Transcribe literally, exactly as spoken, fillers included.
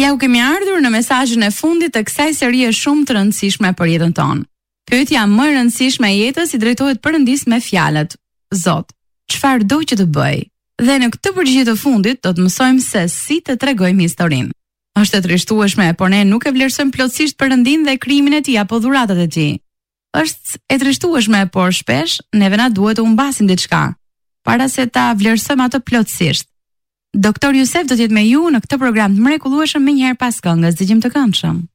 Ja u kemi ardhur në mesazhin e fundit të kësaj serie shumë të rëndësishme për jetën tonë. Pyetja më e rëndësishme e jetës i drejtohet perëndis me fjalët: Zot, çfarë do që të bëj? Dhe në këtë përgjigje të fundit do të mësojmë se si të tregojmë historinë. Është e trishtueshme, por ne nuk e vlerësojmë plotësisht Perëndin dhe krijimin e tij apo dhuratat e tij. Është e trishtueshme, por shpesh neve na duhet të humbasim diçka para se ta vlerësojmë atë plotësisht. Doktor Jusef do të jetë me ju në këtë program të mrekullueshëm më njëherë pas këngës. Dëgjim të këndshëm.